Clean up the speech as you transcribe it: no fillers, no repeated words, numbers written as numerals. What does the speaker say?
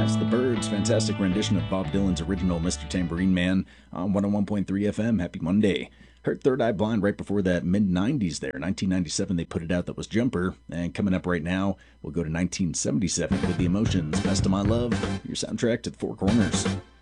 That's the Byrds, fantastic rendition of Bob Dylan's original Mr. Tambourine Man on 101.3 FM. Happy Monday. Heard Third Eye Blind right before that, mid-90s there. 1997 they put it out, that was Jumper. And coming up right now, we'll go to 1977 with The Emotions, Best of My Love, your soundtrack to the Four Corners.